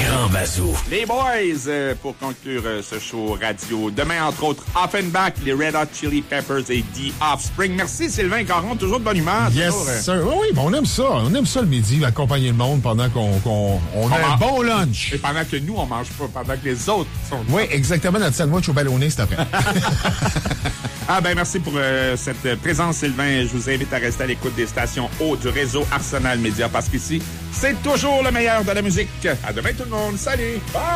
Grand Bazou. Les boys, pour conclure ce show radio. Demain, entre autres, Offenbach, les Red Hot Chili Peppers et The Offspring. Merci Sylvain Caron, toujours de bonne humeur. Yes, sir. Oui, bon, on aime ça. On aime ça le midi, accompagner le monde pendant qu'on a un bon lunch. Et pendant que nous, on mange pas, pendant que les autres sont... Oui, exactement, notre sandwich au ballonné, c'est après. Merci pour cette présence, Sylvain. Je vous invite à rester à l'écoute des stations hautes du réseau Arsenal Média, parce qu'ici, c'est toujours le meilleur de la musique. À demain, tout le monde. Salut! Bye!